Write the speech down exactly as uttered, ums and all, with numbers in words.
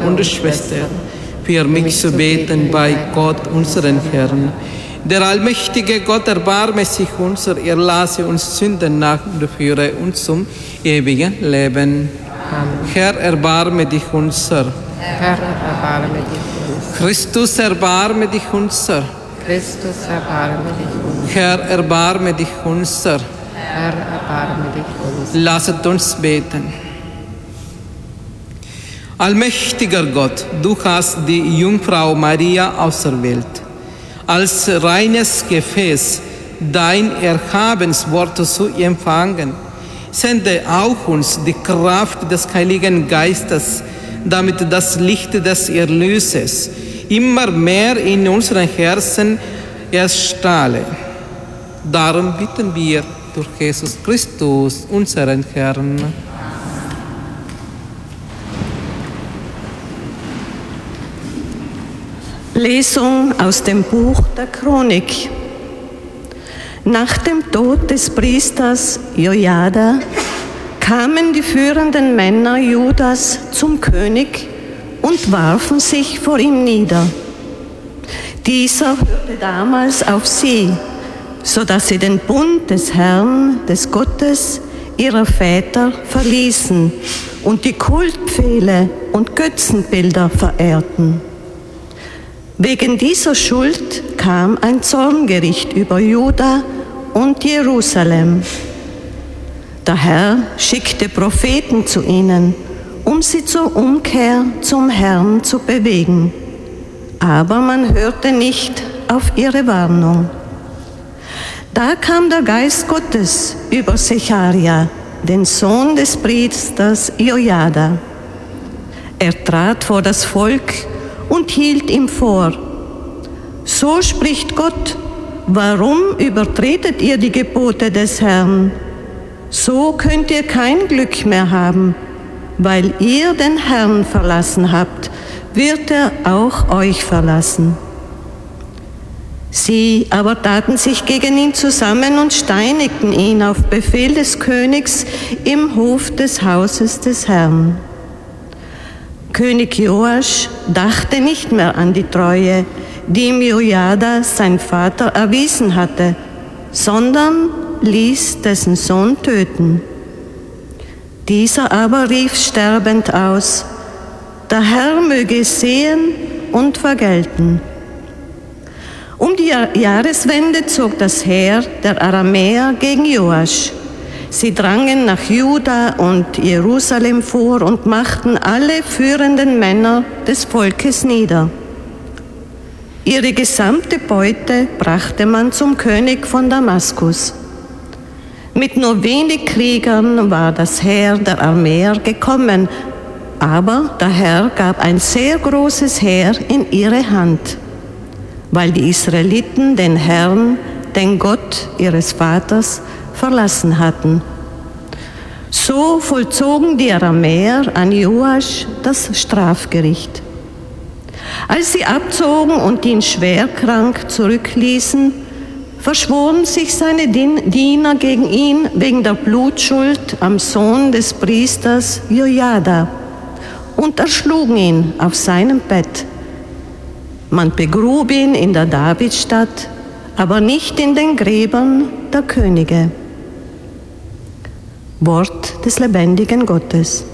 und Schwestern, für mich zu beten bei Gott, unseren Herrn. Der allmächtige Gott erbarme sich unser, erlasse uns Sünden nach und führe uns zum ewigen Leben. Amen. Herr, erbarme dich unser. Herr, erbarme dich unser. Christus, erbarme dich unser. Christus, erbarme dich unser. Herr, erbarme dich unser. Herr, erbarme dich unser. Lasset uns beten. Allmächtiger Gott, du hast die Jungfrau Maria auserwählt, als reines Gefäß dein erhabenes Wort zu empfangen. Sende auch uns die Kraft des Heiligen Geistes, damit das Licht des Erlöses immer mehr in unseren Herzen erstrahle. Darum bitten wir durch Jesus Christus, unseren Herrn. Lesung aus dem Buch der Chronik. Nach dem Tod des Priesters Jojada kamen die führenden Männer Judas zum König und warfen sich vor ihm nieder. Dieser hörte damals auf sie, so dass sie den Bund des Herrn, des Gottes, ihrer Väter verließen und die Kultpfähle und Götzenbilder verehrten. Wegen dieser Schuld kam ein Zorngericht über Juda und Jerusalem. Der Herr schickte Propheten zu ihnen, um sie zur Umkehr zum Herrn zu bewegen. Aber man hörte nicht auf ihre Warnung. Da kam der Geist Gottes über Secharia, den Sohn des Priesters Jojada. Er trat vor das Volk und hielt ihm vor: So spricht Gott, warum übertretet ihr die Gebote des Herrn? So könnt ihr kein Glück mehr haben. Weil ihr den Herrn verlassen habt, wird er auch euch verlassen. Sie aber taten sich gegen ihn zusammen und steinigten ihn auf Befehl des Königs im Hof des Hauses des Herrn. König Joasch dachte nicht mehr an die Treue, die ihm Jojada, sein Vater, erwiesen hatte, sondern ließ dessen Sohn töten. Dieser aber rief sterbend aus: Der Herr möge es sehen und vergelten. Um die Jahreswende zog das Heer der Aramäer gegen Joasch. Sie drangen nach Juda und Jerusalem vor und machten alle führenden Männer des Volkes nieder. Ihre gesamte Beute brachte man zum König von Damaskus. Mit nur wenig Kriegern war das Heer der Aramäer gekommen, aber der Herr gab ein sehr großes Heer in ihre Hand, weil die Israeliten den Herrn, den Gott ihres Vaters, verlassen hatten. So vollzogen die Aramäer an Joasch das Strafgericht. Als sie abzogen und ihn schwerkrank zurückließen, verschworen sich seine Diener gegen ihn wegen der Blutschuld am Sohn des Priesters Jojada und erschlugen ihn auf seinem Bett. Man begrub ihn in der Davidstadt, aber nicht in den Gräbern der Könige. Wort des lebendigen Gottes.